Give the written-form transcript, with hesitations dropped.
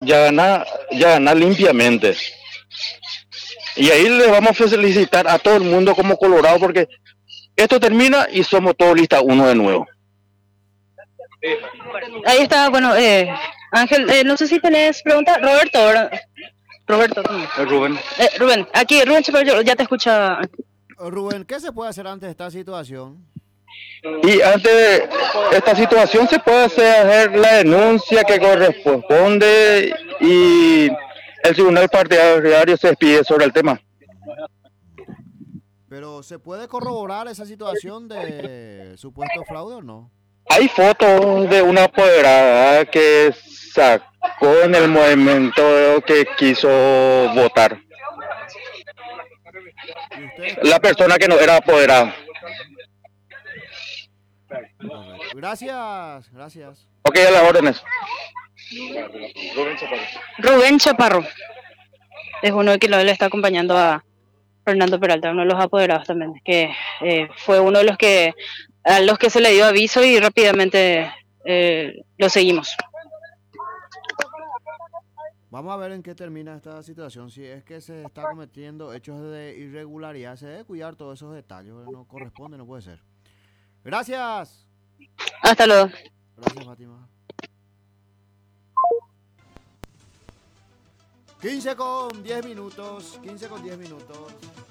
ya gana limpiamente. Y ahí le vamos a felicitar a todo el mundo como Colorado porque esto termina y somos todos lista uno de nuevo. Ahí está, bueno, Ángel, no sé si tenés pregunta. Roberto, ¿verdad? Roberto, Rubén. Rubén, aquí, Rubén Chaparro, ya te escucha. Rubén, ¿qué se puede hacer ante esta situación? Y ante esta situación se puede hacer la denuncia que corresponde y el tribunal partidario se despide sobre el tema. Pero ¿se puede corroborar esa situación de supuesto fraude o no? Hay fotos de una apoderada que sacó en el momento que quiso votar. ¿Y ustedes La persona que no era apoderada. Correcto. Gracias, gracias. Ok, a las órdenes. Rubén Chaparro es uno que le está acompañando a Fernando Peralta, uno de los apoderados también, que fue uno de los que a los que se le dio aviso y rápidamente lo seguimos. Vamos a ver en qué termina esta situación. Si es que se está cometiendo hechos de irregularidad, se debe cuidar todos esos detalles. No corresponde, no puede ser. Gracias. Hasta luego. Gracias, Fátima. 15 con 10 minutos. 15 con 10 minutos.